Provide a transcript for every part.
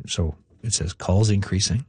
So it says calls increasing.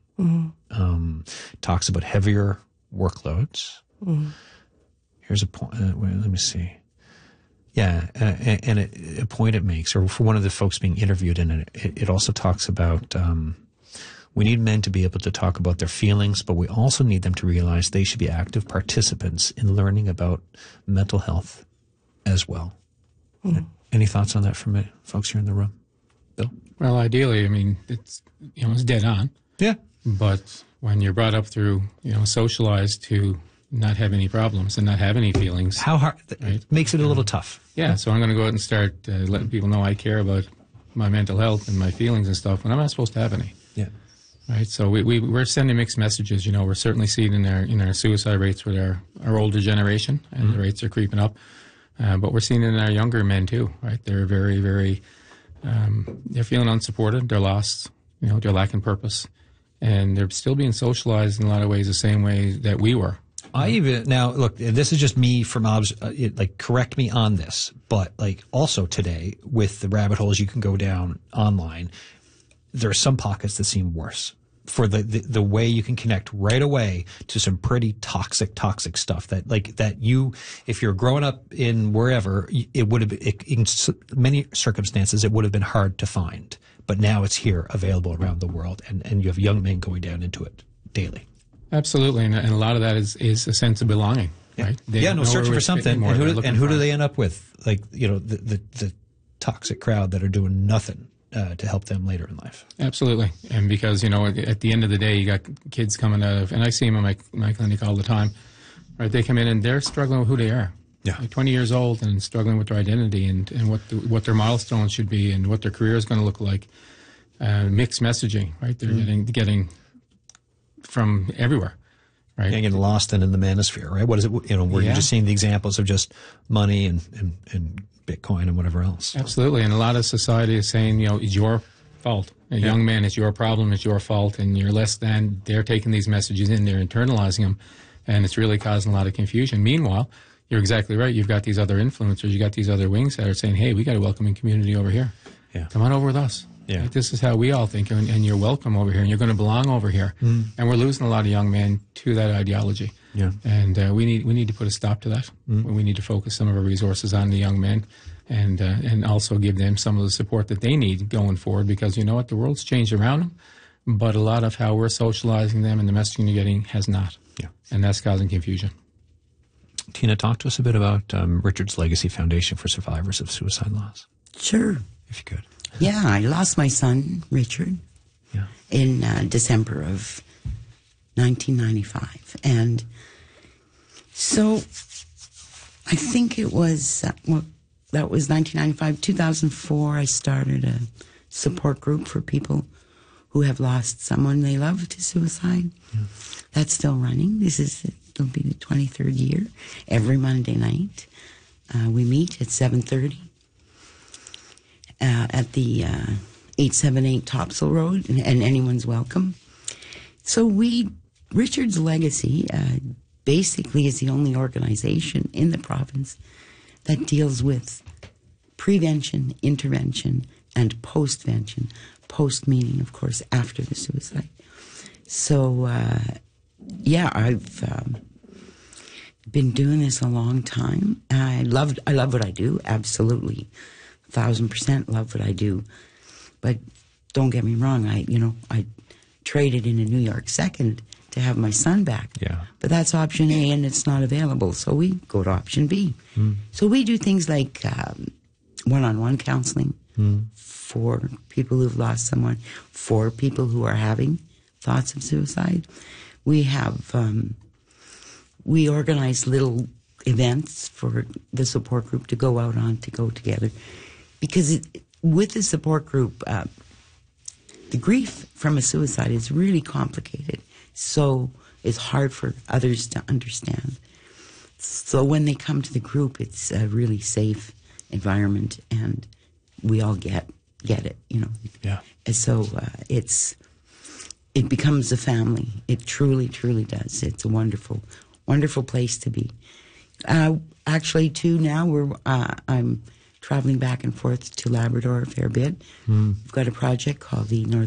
Talks about heavier workloads. Here's a point. Let me see. Yeah, and a point it makes, or for one of the folks being interviewed in it, it also talks about we need men to be able to talk about their feelings, but we also need them to realize they should be active participants in learning about mental health as well. Any thoughts on that from folks here in the room? Bill? Well, ideally, I mean, it's dead on. Yeah. But when you're brought up through, socialized to not have any problems and not have any feelings. How hard? Right? Makes it a little tough. Yeah, so I'm going to go out and start letting people know I care about my mental health and my feelings and stuff when I'm not supposed to have any. Yeah. Right, so we're sending mixed messages. We're certainly seeing in our suicide rates with our older generation, and the rates are creeping up. But we're seeing it in our younger men too. Right, they're very, very they're feeling unsupported. They're lost. They're lacking purpose, and they're still being socialized in a lot of ways the same way that we were. Now look, this is just me from correct me on this, but also today with the rabbit holes you can go down online, there are some pockets that seem worse for the way you can connect right away to some pretty toxic stuff that you, if you're growing up in wherever, it would have in many circumstances it would have been hard to find, but now it's here available around the world, and you have young men going down into it daily. Absolutely, and a lot of that is a sense of belonging, right? Searching for something, and who do they end up with? The toxic crowd that are doing nothing to help them later in life. Absolutely, and because at the end of the day, you got kids coming out of, and I see them in my clinic all the time. Right, they come in and they're struggling with who they are. Yeah, 20 years old and struggling with their identity and what their milestones should be and what their career is going to look like. Mixed messaging, right? They're getting from everywhere, right? Getting lost in the manosphere, right? What is it? Where you're just seeing the examples of just money and Bitcoin and whatever else. Absolutely, and a lot of society is saying, it's your fault. A young man, it's your problem, it's your fault, and you're less than. They're taking these messages in, they're internalizing them, and it's really causing a lot of confusion. Meanwhile, you're exactly right. You've got these other influencers, you got these other wings that are saying, hey, we got a welcoming community over here. Yeah. Come on over with us. Yeah. Like, this is how we all think, and you're welcome over here, and you're going to belong over here. And we're losing a lot of young men to that ideology. Yeah. And we need to put a stop to that. We need to focus some of our resources on the young men, and also give them some of the support that they need going forward. Because you know what, the world's changed around them, but a lot of how we're socializing them and the messaging they're getting has not. Yeah. And that's causing confusion. Tina, talk to us a bit about Richard's Legacy Foundation for Survivors of Suicide Loss. Sure. If you could. Yeah, I lost my son, Richard, in December of 1995. And so I think it was, that was 1995. 2004, I started a support group for people who have lost someone they love to suicide. Yeah. That's still running. It'll be the 23rd year. Every Monday night, we meet at 7:30. At the 878 Topsail Road, and anyone's welcome. So Richard's Legacy basically is the only organization in the province that deals with prevention, intervention, and postvention. Post meaning, of course, after the suicide. So, I've been doing this a long time. I love what I do, absolutely. 1,000% love what I do, but don't get me wrong. I traded in a New York second to have my son back. Yeah. But that's option A, and it's not available, so we go to option B. So we do things like one-on-one counseling for people who've lost someone, for people who are having thoughts of suicide. We have we organize little events for the support group to go out on, to go together. Because with the support group, the grief from a suicide is really complicated. So it's hard for others to understand. So when they come to the group, it's a really safe environment, and we all get it, Yeah. And so it becomes a family. It truly, truly does. It's a wonderful, wonderful place to be. Actually, too, now I'm traveling back and forth to Labrador a fair bit. We've got a project called the Northern